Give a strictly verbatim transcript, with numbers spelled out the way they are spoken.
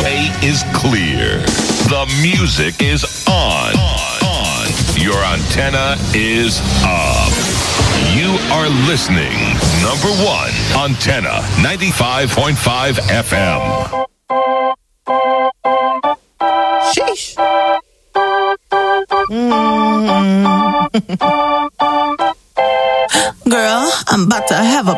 way is clear. The music is on. On. Your antenna is up. You are listening. Number one, Antenna ninety-five point five F M. Sheesh. Mm-hmm.